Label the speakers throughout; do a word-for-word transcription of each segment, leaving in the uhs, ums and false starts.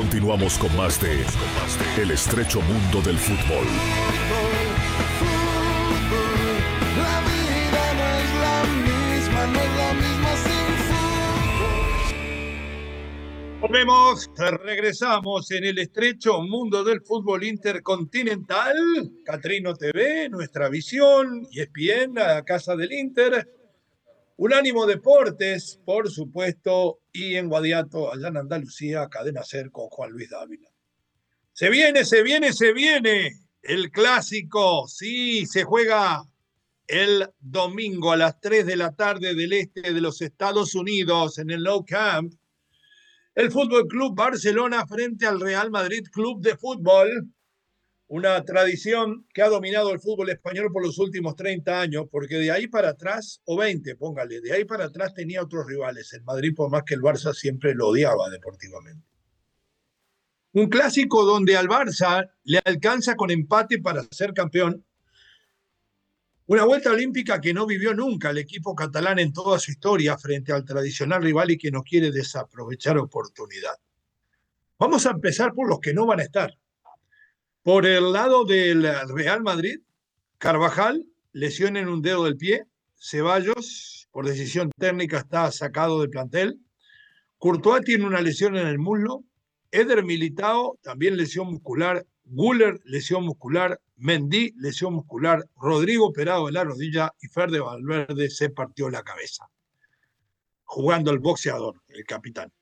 Speaker 1: Continuamos con más de El estrecho mundo del fútbol.
Speaker 2: La vida no es la misma, no es la misma sin fútbol.
Speaker 3: Volvemos, regresamos en el estrecho mundo del fútbol intercontinental. Catrino T V, Nuestra Visión, E S P N, la Casa del Inter, Unánimo Deportes, por supuesto, y en Guadiato, allá en Andalucía, Cadena Ser con Juan Luis Dávila. Se viene, se viene, se viene el clásico. Sí, se juega el domingo a las tres de la tarde del este de los Estados Unidos en el Nou Camp. El Fútbol Club Barcelona frente al Real Madrid Club de Fútbol. Una tradición que ha dominado el fútbol español por los últimos treinta años, porque de ahí para atrás, o veinte, póngale, de ahí para atrás tenía otros rivales. El Madrid, por más que el Barça siempre lo odiaba deportivamente. Un clásico donde al Barça le alcanza con empate para ser campeón. Una vuelta olímpica que no vivió nunca el equipo catalán en toda su historia frente al tradicional rival y que no quiere desaprovechar oportunidad. Vamos a empezar por los que no van a estar. Por el lado del Real Madrid, Carvajal, lesión en un dedo del pie. Ceballos, por decisión técnica, está sacado del plantel. Courtois tiene una lesión en el muslo. Eder Militao, también lesión muscular. Güler, lesión muscular. Mendy, lesión muscular. Rodrigo, operado en la rodilla. Y Fede Valverde se partió la cabeza, jugando el boxeador, el capitán.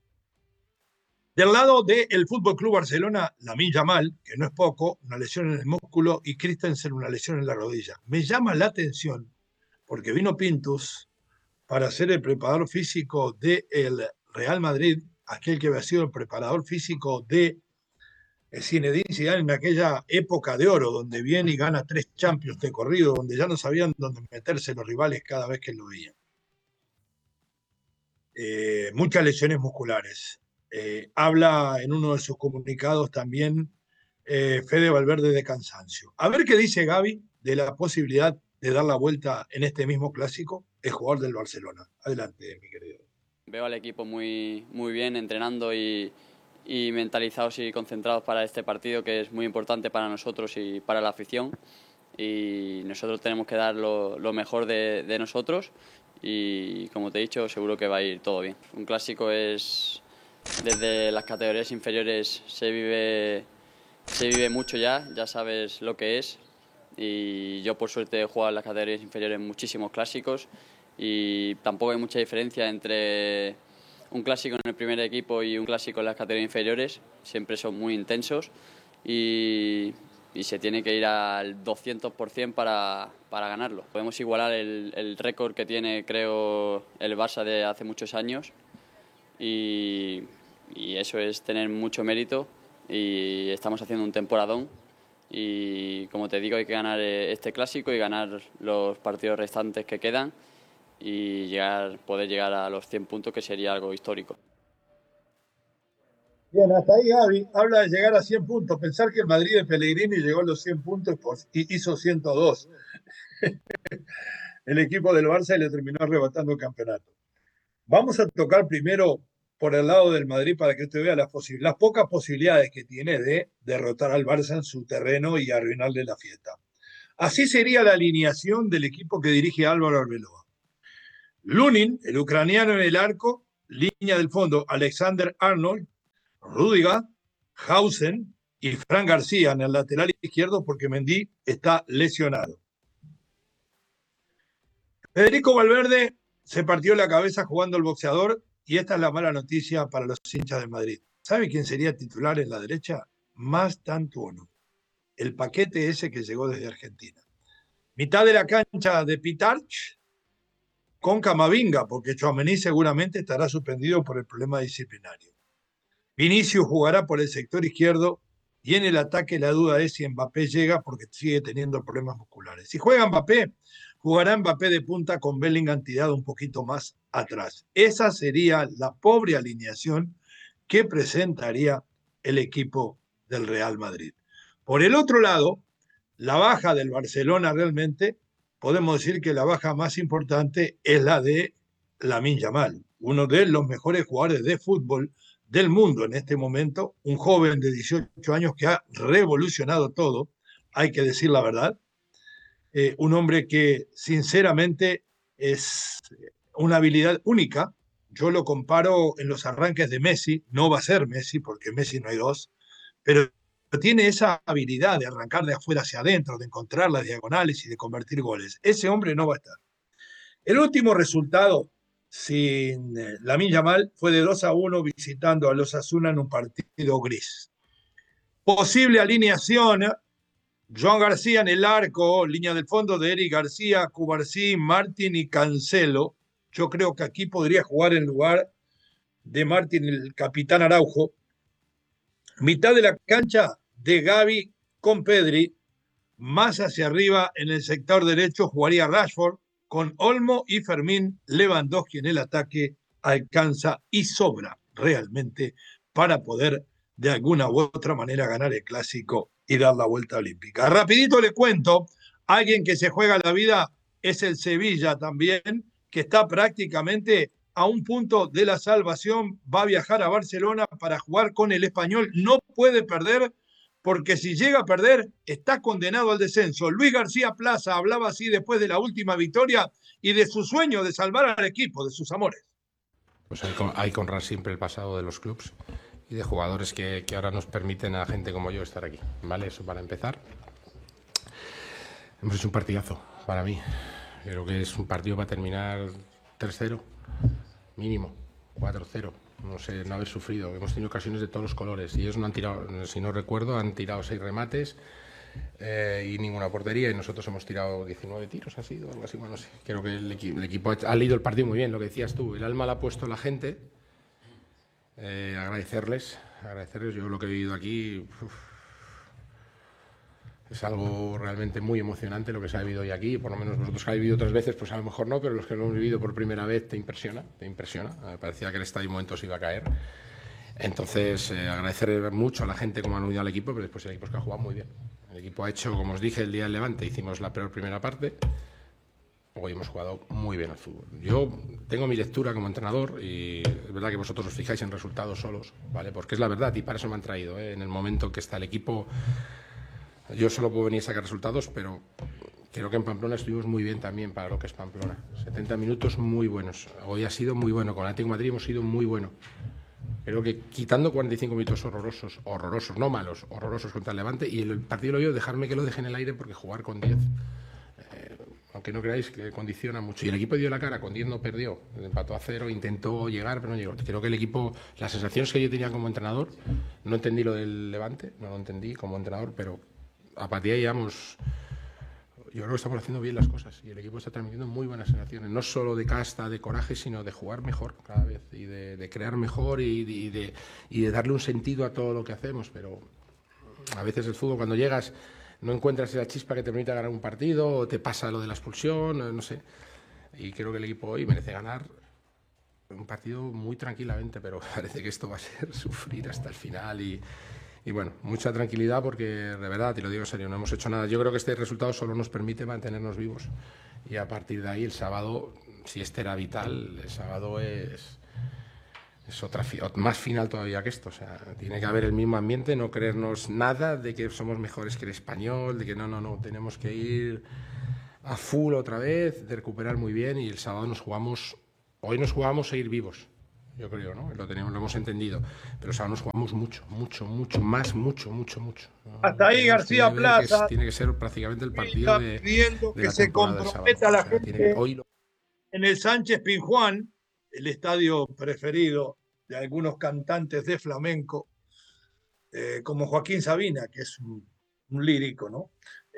Speaker 3: Del lado del Fútbol Club Barcelona, Lamine Yamal, que no es poco, una lesión en el músculo, y Christensen, una lesión en la rodilla. Me llama la atención porque vino Pintus para ser el preparador físico del Real Madrid, aquel que había sido el preparador físico de Zinedine Zidane en aquella época de oro, donde viene y gana tres Champions de corrido, donde ya no sabían dónde meterse los rivales cada vez que lo veían. Eh, muchas lesiones musculares. Eh, habla en uno de sus comunicados también eh, Fede Valverde de cansancio. A ver qué dice Gaby de la posibilidad de dar la vuelta en este mismo clásico, el jugador del Barcelona. Adelante, mi querido.
Speaker 4: Veo al equipo muy, muy bien entrenando y, y mentalizados y concentrados para este partido, que es muy importante para nosotros y para la afición. Y nosotros tenemos que dar lo, lo mejor de, de nosotros y, como te he dicho, seguro que va a ir todo bien. Un clásico es... Desde las categorías inferiores se vive, se vive mucho ya, ya sabes lo que es. Y yo, por suerte, he jugado en las categorías inferiores muchísimos clásicos y tampoco hay mucha diferencia entre un clásico en el primer equipo y un clásico en las categorías inferiores. Siempre son muy intensos y, y se tiene que ir al doscientos por ciento para, para ganarlo. Podemos igualar el, el récord que tiene, creo, el Barça de hace muchos años. Y, y eso es tener mucho mérito y estamos haciendo un temporadón y, como te digo, hay que ganar este clásico y ganar los partidos restantes que quedan y llegar, poder llegar a los cien puntos, que sería algo histórico.
Speaker 3: Bien, hasta ahí Gaby habla de llegar a cien puntos. Pensar que el Madrid de Pellegrini llegó a los cien puntos y hizo ciento dos. El equipo del Barça le terminó arrebatando el campeonato. Vamos a tocar primero por el lado del Madrid para que usted vea las, las pocas posibilidades que tiene de derrotar al Barça en su terreno y arruinarle la fiesta. Así sería la alineación del equipo que dirige Álvaro Arbeloa. Lunin, el ucraniano en el arco, línea del fondo, Alexander Arnold, Rüdiger, Hausen y Fran García en el lateral izquierdo porque Mendy está lesionado. Federico Valverde se partió la cabeza jugando el boxeador y esta es la mala noticia para los hinchas de Madrid. ¿Sabe quién sería titular en la derecha? Mastantuono, el paquete ese que llegó desde Argentina. Mitad de la cancha de Pitarch con Camavinga, porque Tchouaméni seguramente estará suspendido por el problema disciplinario. Vinicius jugará por el sector izquierdo y en el ataque la duda es si Mbappé llega porque sigue teniendo problemas musculares. Si juega Mbappé, jugará Mbappé de punta con Bellingham tirado un poquito más atrás. Esa sería la pobre alineación que presentaría el equipo del Real Madrid. Por el otro lado, la baja del Barcelona realmente, podemos decir que la baja más importante es la de Lamine Yamal, uno de los mejores jugadores de fútbol del mundo en este momento, un joven de dieciocho años que ha revolucionado todo, hay que decir la verdad, eh, un hombre que sinceramente es una habilidad única. Yo lo comparo en los arranques de Messi, no va a ser Messi porque Messi no hay dos, pero tiene esa habilidad de arrancar de afuera hacia adentro, de encontrar las diagonales y de convertir goles. Ese hombre no va a estar. El último resultado sin eh, Lamine Yamal fue de dos a uno visitando a los Osasuna en un partido gris. Posible alineación: Joan García en el arco, línea del fondo de Eric García, Cubarsí, Martín y Cancelo. Yo creo que aquí podría jugar en lugar de Martín el capitán Araujo. Mitad de la cancha de Gavi con Pedri. Más hacia arriba en el sector derecho jugaría Rashford con Olmo y Fermín. Lewandowski en el ataque alcanza y sobra realmente para poder de alguna u otra manera ganar el clásico y dar la vuelta olímpica. Rapidito le cuento, alguien que se juega la vida es el Sevilla también, que está prácticamente a un punto de la salvación. Va a viajar a Barcelona para jugar con el Español. No puede perder, porque si llega a perder, está condenado al descenso. Luis García Plaza hablaba así después de la última victoria y de su sueño de salvar al equipo, de sus amores.
Speaker 5: Pues hay, hay que honrar siempre el pasado de los clubes y de jugadores que, que ahora nos permiten a gente como yo estar aquí, ¿vale? Eso para empezar. Hemos hecho un partidazo para mí. Creo que es un partido para terminar tres cero, mínimo, cuatro cero. No sé, no haber sufrido. Hemos tenido ocasiones de todos los colores y ellos no han tirado, si no recuerdo, han tirado seis remates eh, y ninguna portería, y nosotros hemos tirado diecinueve tiros, ha sido algo así, bueno, no sé. Creo que el, equi el equipo ha, ha leído el partido muy bien, lo que decías tú, el alma la ha puesto la gente. Eh, agradecerles, agradecerles, yo lo que he vivido aquí uf, es algo realmente muy emocionante lo que se ha vivido hoy aquí. Por lo menos vosotros que habéis vivido otras veces, pues a lo mejor no, pero los que lo hemos vivido por primera vez te impresiona, te impresiona. Me parecía que el estadio en momentos iba a caer. Entonces, eh, agradecer mucho a la gente como han unido al equipo, pero después el equipo es que ha jugado muy bien. El equipo ha hecho, como os dije el día del Levante, hicimos la peor primera parte. Hoy hemos jugado muy bien al fútbol. Yo tengo mi lectura como entrenador y es verdad que vosotros os fijáis en resultados solos, ¿vale? Porque es la verdad y para eso me han traído, ¿eh? En el momento que está el equipo. Yo solo puedo venir a sacar resultados, pero creo que en Pamplona estuvimos muy bien también para lo que es Pamplona. setenta minutos muy buenos. Hoy ha sido muy bueno. Con el Atlético de Madrid hemos sido muy bueno. Creo que quitando cuarenta y cinco minutos horrorosos, horrorosos, no malos, horrorosos contra el Levante, y el partido lo veo, dejarme que lo deje en el aire porque jugar con diez, eh, aunque no creáis, que condiciona mucho. Y el equipo dio la cara, con diez no perdió, empató a cero, intentó llegar, pero no llegó. Creo que el equipo, las sensaciones que yo tenía como entrenador, no entendí lo del Levante, no lo entendí como entrenador, pero a partir de ahí vamos, yo creo que estamos haciendo bien las cosas y el equipo está transmitiendo muy buenas sensaciones, no solo de casta, de coraje, sino de jugar mejor cada vez y de, de crear mejor y de, y, de, y de darle un sentido a todo lo que hacemos. Pero a veces el fútbol, cuando llegas, no encuentras esa chispa que te permita ganar un partido, o te pasa lo de la expulsión, no sé. Y creo que el equipo hoy merece ganar un partido muy tranquilamente, pero parece que esto va a ser sufrir hasta el final y... Y bueno, mucha tranquilidad porque, de verdad, te lo digo en serio, no hemos hecho nada. Yo creo que este resultado solo nos permite mantenernos vivos. Y a partir de ahí, el sábado, si este era vital, el sábado es, es otra, más final todavía que esto. O sea, tiene que haber el mismo ambiente, no creernos nada de que somos mejores que el Español, de que no, no, no, tenemos que ir a full otra vez, de recuperar muy bien. Y el sábado nos jugamos, hoy nos jugamos a ir vivos. Yo creo, ¿no? Lo tenemos, lo hemos entendido. Pero ahora nos jugamos mucho, mucho, mucho, más, mucho, mucho, mucho.
Speaker 3: Hasta ahí García Plaza.
Speaker 5: Que es, tiene que ser prácticamente el partido de,
Speaker 3: pidiendo
Speaker 5: de
Speaker 3: que
Speaker 5: la
Speaker 3: se comprometa a la o sea, gente que, hoy lo... en el Sánchez Pizjuán, el estadio preferido de algunos cantantes de flamenco, eh, como Joaquín Sabina, que es un, un lírico, ¿no?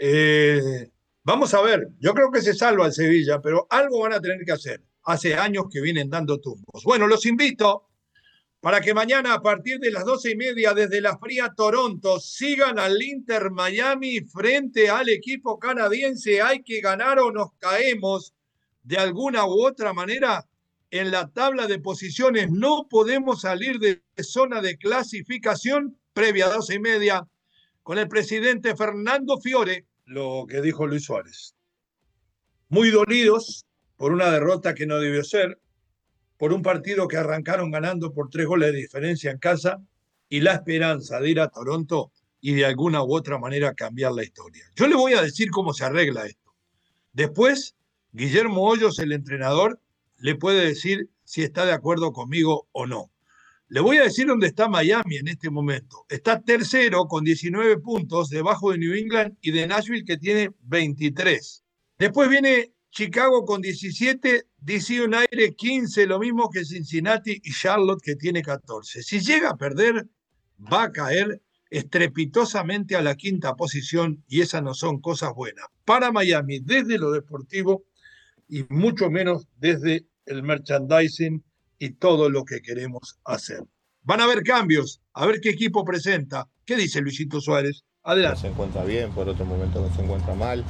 Speaker 3: Eh, vamos a ver, yo creo que se salva el Sevilla, pero algo van a tener que hacer. Hace años que vienen dando tumbos. Bueno, los invito para que mañana a partir de las doce y media desde la fría Toronto sigan al Inter Miami frente al equipo canadiense. Hay que ganar o nos caemos de alguna u otra manera en la tabla de posiciones. No podemos salir de zona de clasificación previa a doce y media con el presidente Fernando Fiore, lo que dijo Luis Suárez. Muy dolidos por una derrota que no debió ser, por un partido que arrancaron ganando por tres goles de diferencia en casa y la esperanza de ir a Toronto y de alguna u otra manera cambiar la historia. Yo le voy a decir cómo se arregla esto. Después, Guillermo Hoyos, el entrenador, le puede decir si está de acuerdo conmigo o no. Le voy a decir dónde está Miami en este momento. Está tercero con diecinueve puntos, debajo de New England y de Nashville, que tiene veintitrés. Después viene Chicago con diecisiete, D C United quince, lo mismo que Cincinnati y Charlotte, que tiene catorce. Si llega a perder, va a caer estrepitosamente a la quinta posición, y esas no son cosas buenas para Miami desde lo deportivo y mucho menos desde el merchandising y todo lo que queremos hacer. Van a haber cambios, a ver qué equipo presenta. ¿Qué dice Luisito Suárez? Adelante.
Speaker 6: Se encuentra bien, por otro momento que se encuentra mal.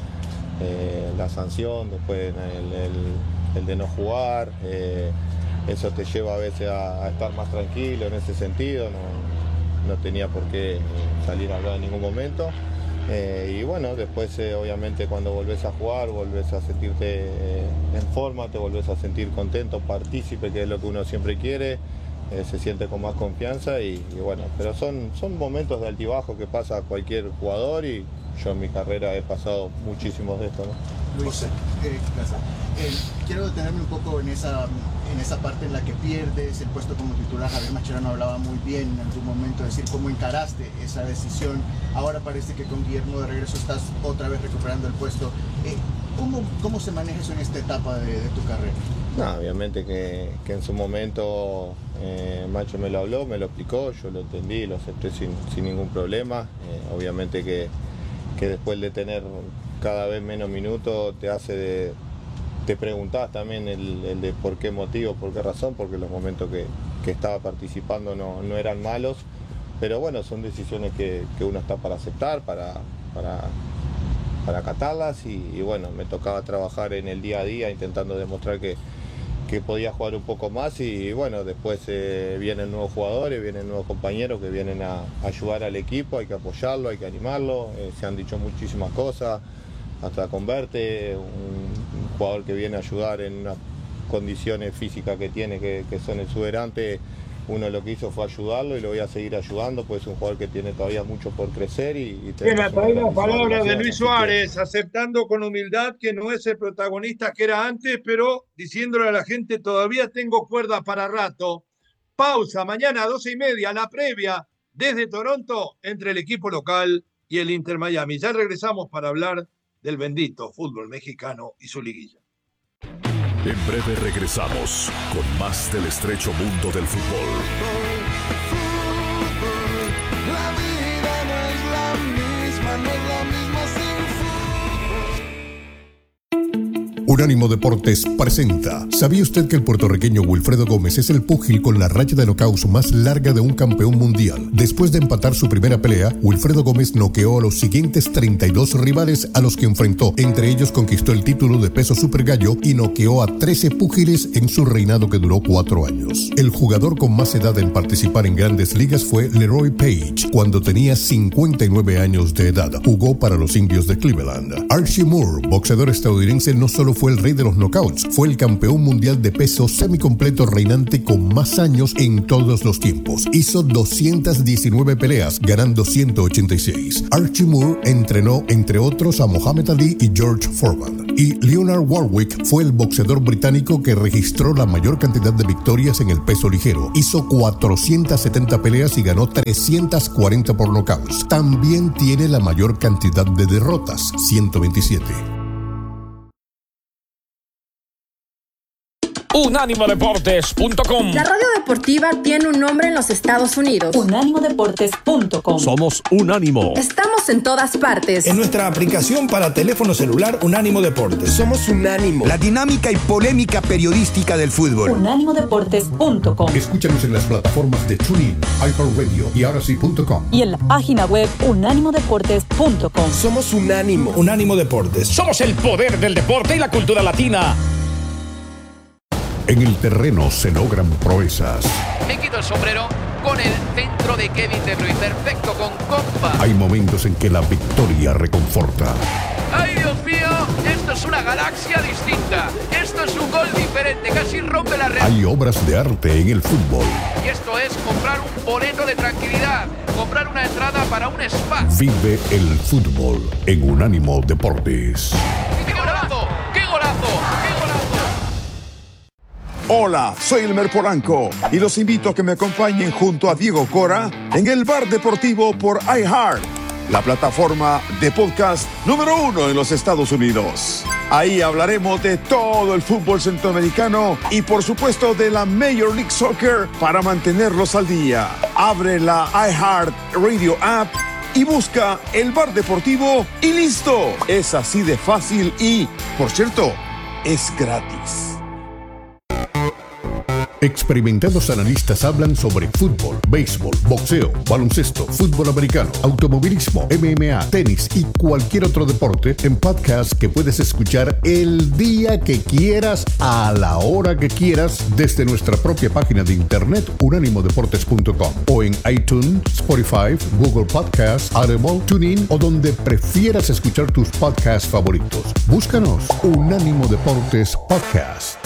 Speaker 6: Eh, la sanción, después el, el, el de no jugar, eh, eso te lleva a veces a, a estar más tranquilo en ese sentido. No, no tenía por qué salir a hablar en ningún momento. Eh, y bueno, después eh, obviamente cuando volvés a jugar, volvés a sentirte eh, en forma, te volvés a sentir contento, partícipe, que es lo que uno siempre quiere, eh, se siente con más confianza y, y bueno, pero son, son momentos de altibajo que pasa a cualquier jugador y yo en mi carrera he pasado muchísimos de estos, ¿no?
Speaker 7: Luis, eh, gracias. Eh, quiero detenerme un poco en esa, en esa parte en la que pierdes el puesto como titular. Javier Mascherano hablaba muy bien en algún momento, decir cómo encaraste esa decisión. Ahora parece que con Guillermo de regreso estás otra vez recuperando el puesto. Eh, ¿cómo, ¿Cómo se maneja eso en esta etapa de, de tu carrera?
Speaker 6: No, obviamente que, que en su momento eh, Macho me lo habló, me lo explicó, yo lo entendí, lo acepté sin, sin ningún problema. Eh, obviamente que, que después de tener cada vez menos minutos te hace de, te preguntás también el, el de por qué motivo, por qué razón, porque los momentos que, que estaba participando no, no eran malos, pero bueno, son decisiones que, que uno está para aceptar, para, para, para acatarlas y, y bueno, me tocaba trabajar en el día a día intentando demostrar que, que podía jugar un poco más y, y bueno, después eh, vienen nuevos jugadores, vienen nuevos compañeros que vienen a, a ayudar al equipo, hay que apoyarlo, hay que animarlo, eh, se han dicho muchísimas cosas, hasta Converte, un, un jugador que viene a ayudar en unas condiciones físicas que tiene que, que son exuberantes. Uno lo que hizo fue ayudarlo y lo voy a seguir ayudando, pues es un jugador que tiene todavía mucho por crecer. Y, y
Speaker 3: Bien, hasta ahí las palabras de Luis Suárez, aceptando con humildad que no es el protagonista que era antes, pero diciéndole a la gente, todavía tengo cuerda para rato. Pausa, mañana a doce y media, la previa desde Toronto entre el equipo local y el Inter Miami. Ya regresamos para hablar del bendito fútbol mexicano y su liguilla.
Speaker 1: En breve regresamos con más del estrecho mundo del fútbol.
Speaker 2: La vida no es la misma, no es la misma sin fútbol.
Speaker 8: Unánimo Deportes presenta. ¿Sabía usted que el puertorriqueño Wilfredo Gómez es el púgil con la racha de knockouts más larga de un campeón mundial? Después de empatar su primera pelea, Wilfredo Gómez noqueó a los siguientes treinta y dos rivales a los que enfrentó. Entre ellos conquistó el título de peso super gallo y noqueó a trece púgiles en su reinado que duró cuatro años. El jugador con más edad en participar en grandes ligas fue Leroy Page, cuando tenía cincuenta y nueve años de edad. Jugó para los Indios de Cleveland. Archie Moore, boxeador estadounidense, no solo fue el rey de los knockouts, fue el campeón mundial de peso semicompleto reinante con más años en todos los tiempos. Hizo doscientas diecinueve peleas, ganando ciento ochenta y seis. Archie Moore entrenó, entre otros, a Muhammad Ali y George Foreman. Y Leonard Warwick fue el boxeador británico que registró la mayor cantidad de victorias en el peso ligero. Hizo cuatrocientas setenta peleas y ganó trescientas cuarenta por knockouts. También tiene la mayor cantidad de derrotas, ciento veintisiete.
Speaker 9: Unánimo Deportes punto com.
Speaker 10: La radio deportiva tiene un nombre en los Estados Unidos.
Speaker 11: Unánimo Deportes punto com.
Speaker 9: Somos Unánimo.
Speaker 10: Estamos en todas partes.
Speaker 12: En nuestra aplicación para teléfono celular Unánimo Deportes.
Speaker 13: Somos Unánimo, la dinámica y polémica periodística del fútbol.
Speaker 11: Unánimo Deportes punto com.
Speaker 8: Escúchanos en las plataformas de TuneIn, iHeartRadio y ahora sí punto com.
Speaker 11: Y en la página web Unánimo Deportes punto com.
Speaker 13: Somos Unánimo.
Speaker 12: Unánimo Deportes.
Speaker 9: Somos el poder del deporte y la cultura latina.
Speaker 8: En el terreno se logran proezas.
Speaker 14: Me quito el sombrero con el centro de Kevin De Bruyne, perfecto con compa.
Speaker 8: Hay momentos en que la victoria reconforta.
Speaker 14: ¡Ay, Dios mío! Esto Esto es una galaxia distinta. Esto es un gol diferente, casi rompe la realidad.
Speaker 8: Hay obras de arte en el fútbol.
Speaker 14: Y esto es comprar un boleto de tranquilidad, comprar una entrada para un spa.
Speaker 8: Vive el fútbol en Unánimo Deportes.
Speaker 14: ¡Qué golazo! ¡Qué golazo! ¡Qué golazo!
Speaker 15: Hola, soy Elmer Polanco y los invito a que me acompañen junto a Diego Cora en el Bar Deportivo por iHeart, la plataforma de podcast número uno en los Estados Unidos. Ahí hablaremos de todo el fútbol centroamericano y por supuesto de la Major League Soccer para mantenerlos al día. Abre la iHeart Radio app y busca el Bar Deportivo y listo. Es así de fácil y, por cierto, es gratis.
Speaker 8: Experimentados analistas hablan sobre fútbol, béisbol, boxeo, baloncesto, fútbol americano, automovilismo, M M A, tenis y cualquier otro deporte en podcast que puedes escuchar el día que quieras, a la hora que quieras, desde nuestra propia página de internet unánimo deportes punto com o en iTunes, Spotify, Google Podcasts, Audible, TuneIn o donde prefieras escuchar tus podcasts favoritos. Búscanos Unánimo Deportes Podcast.